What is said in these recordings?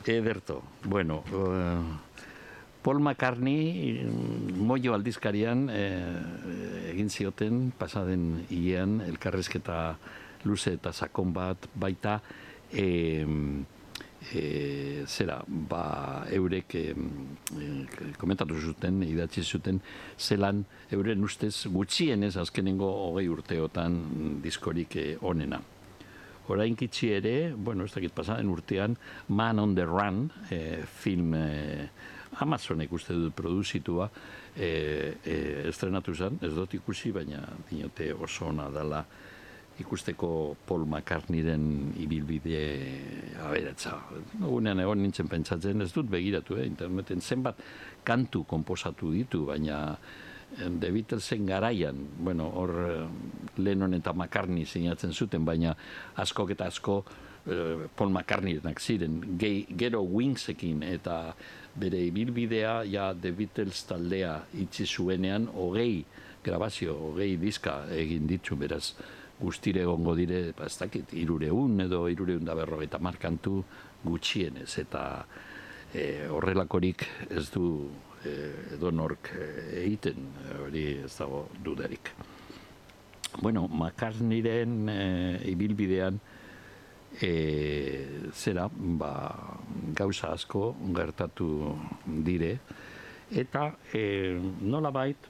Ederto. Bueno, Paul McCartney Moio aldizkarian egin zioten pasaden hilean elkarrizketa luze eta sakon bat baita eurek komentatu zuten, idatzi zuten, zelan euren ustez gutxienez azkenengo 20 urteotan diskorik onena. Orain kitsi ere, ez dakit pasaden urtean, Man on the Run film Amazonek uste dut produzitua estrenatu zen, ez dut ikusi, baina dinote oso ona dela ikusteko Paul McCartneyren ibilbide aberatsa. Egunean egon nintzen pentsatzen, ez dut begiratu, interneten zenbat kantu konposatu ditu, baina The Beatlesen garaian, hor Lennon eta McCartney sinatzen zuten, baina askok eta asko Paul McCartneyrenak ziren, gero Wingsekin eta bere ibilbidea The Beatles taldea itxi zuenean 20 grabazio, 20 diska egin ditu, beraz guztire egongo dire, ez dakit, 300 edo 350 kantu gutxienez, eta horrelakorik ez du edo nork egiten, hori ez dago dudarik. McCartneyren ibilbidean gauza asko gertatu dire, eta nolabait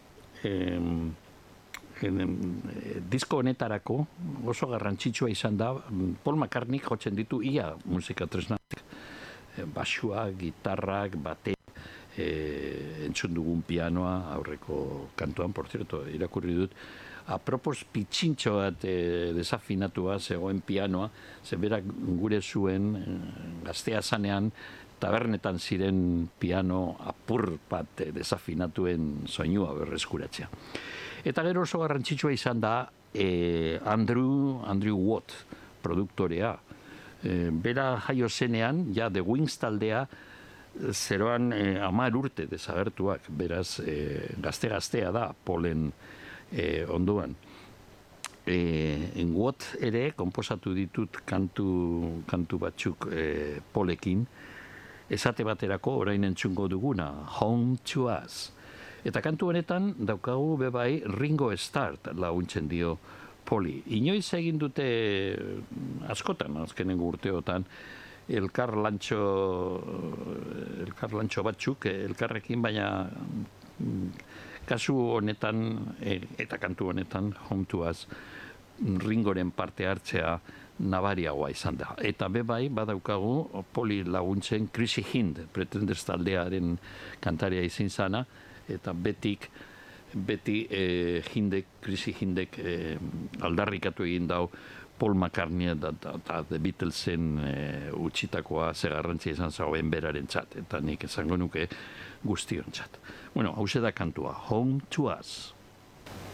disko honetarako oso garrantzitsua izan da, Paul McCartney jotzen ditu ia musika tresnak, basua, gitarrak, bate, entzun dugun pianoa aurreko kantuan, por cierto, irakurri dut, apropos pitxintxo bat desafinatua zegoen pianoa, zeberak gure zuen gaztea zanean tabernetan ziren piano apur bat desafinatuen soinua berreskuratzea. Eta gero oso garrantzitsua izan da Andrew Watt produktorea. Bera jaio zenean, The Wings taldea zeroan 10 urte desagertuak, beraz gazte-gaztea da Paulen onduan. Watt ere konposatu ditut kantu batzuk Paulekin, esate baterako orain entzungo duguna, Home to Us. Eta kantu honetan daukagu bebai Ringo Starr laguntzen dio Pauli. Inoiz egin dute askotan, azkenengo urteotan, elkar lantxo batzuk, elkarrekin, baina kasu honetan, eta kantu honetan, Home to Us, Ringoren parte hartzea nabariagoa izan da. Eta bebai badaukagu Pauli laguntzen Chrissy Hind, Pretenders taldearen kantaria izin zana, eta beti Chrissy Hindek aldarrikatu egin dau Paul McCartney eta The Beatlesen utxitakoa ze garrantzia izan zauen beraren txat, eta nik esango nuke guztion txat. Hau da kantua, Home to Us.